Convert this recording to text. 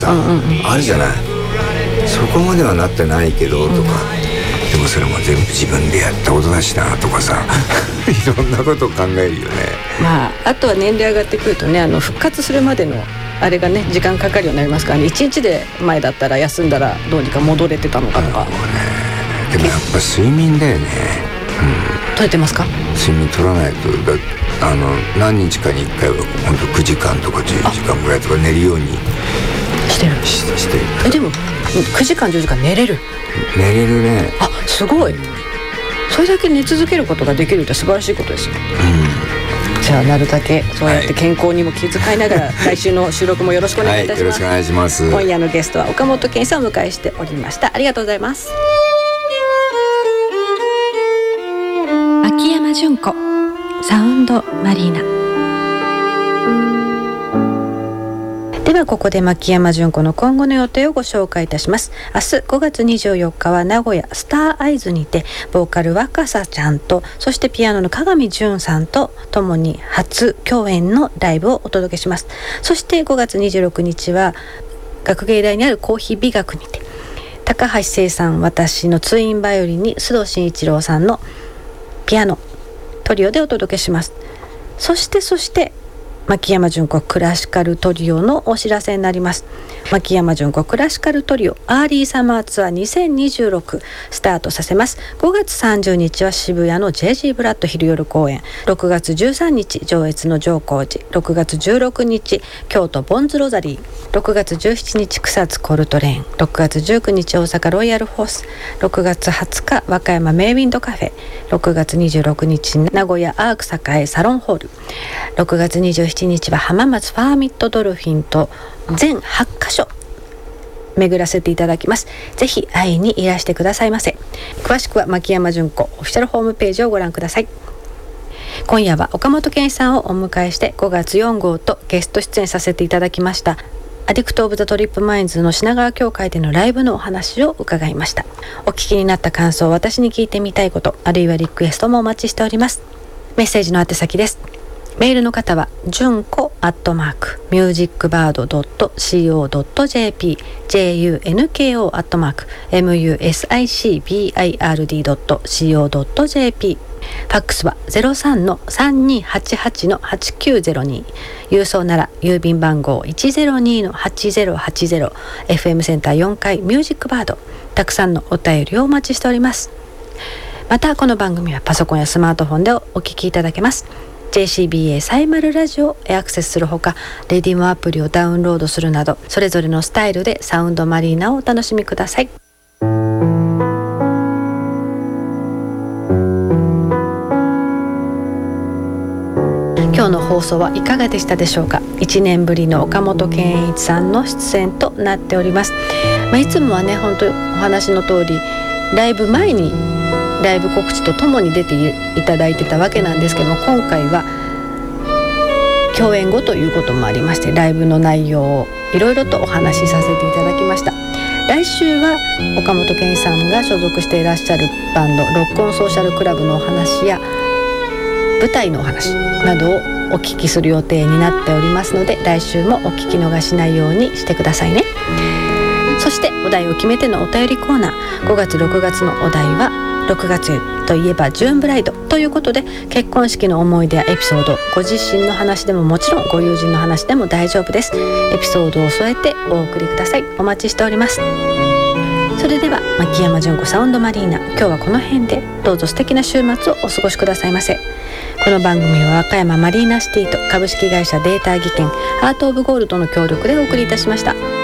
あるじゃない。そこまではなってないけどとか、でもそれも全部自分でやったことだしなとかさいろんなことを考えるよね。 あとは年齢上がってくるとね、復活するまでのあれがね時間かかるようになりますからね。1日で前だったら休んだらどうにか戻れてたのかとか、 でもやっぱ睡眠だよね。 取れてますか？ 睡眠取らないと何日かに1回は本当9時間とか10時間ぐらいとか寝るようにしてる。でも9時間10時間寝れるね。すごい。それだけ寝続けることができるって素晴らしいことですよ。じゃあなるだけそうやって健康にも気遣いながら、来週の収録もよろしくお願いいたします。 よろしくお願いします。 今夜のゲストは岡本健一さんをお迎えしておりました。ありがとうございます。牧山純子サウンドマリーナ。ではここで牧山純子の今後の予定をご紹介いたします。明日5月24日は名古屋スターアイズにてボーカル若狭ちゃんと、そしてピアノの鏡純さんと共に初共演のライブをお届けします。そして5月26日は学芸大にあるコーヒー美学にて高橋聖さん、私のツインバイオリンに須藤慎一郎さんのピアノトリオでお届けします。そして牧山純子クラシカルトリオのお知らせになります。牧山純子クラシカルトリオアーリーサマーツアー2026スタートさせます。5月30日は渋谷の JG ブラッド昼夜公演、6月13日上越の浄光寺、6月16日京都ボンズロザリー、6月17日草津コルトレーン、6月19日大阪ロイヤルホース、6月20日和歌山メイウィンドカフェ、6月26日名古屋アーク栄サロンホール、6月27日は浜松ファーミットドルフィンと全8カ所巡らせていただきます。ぜひ会いにいらしてくださいませ。詳しくは牧山純子オフィシャルホームページをご覧ください。今夜は岡本健一さんをお迎えして5月4号とゲスト出演させていただきました。アディクトオブザトリップマインズの品川協会でのライブのお話を伺いました。お聞きになった感想、私に聞いてみたいこと、あるいはリクエストもお待ちしております。メッセージの宛先です。メールの方は純子@musicbird.co.jp junko@musicbird.co.jp、 ファックスは 03-3288-8902、 郵送なら郵便番号 102-8080、 FM センター4階ミュージックバード。たくさんのお便りをお待ちしております。またこの番組はパソコンやスマートフォンでお聞きいただけます。JCBA サイマルラジオへアクセスするほか、レディモアプリをダウンロードするなど、それぞれのスタイルでサウンドマリーナをお楽しみください。今日の放送はいかがでしたでしょうか。1年ぶりの岡本健一さんの出演となっております。いつもはね、本当お話の通りライブ前にライブ告知とともに出ていただいてたわけなんですけども、今回は共演後ということもありまして、ライブの内容をいろいろとお話しさせていただきました。来週は岡本健一さんが所属していらっしゃるバンドロックオンソーシャルクラブのお話や舞台のお話などをお聞きする予定になっておりますので、来週もお聞き逃しないようにしてくださいね。そしてお題を決めてのお便りコーナー、5月6月のお題は6月といえばジューンブライドということで、結婚式の思い出やエピソード、ご自身の話でももちろんご友人の話でも大丈夫です。エピソードを添えてお送りください。お待ちしております。それでは牧山純子サウンドマリーナ、今日はこの辺で。どうぞ素敵な週末をお過ごしくださいませ。この番組は和歌山マリーナシティと株式会社データ技研ハートオブゴールドの協力でお送りいたしました。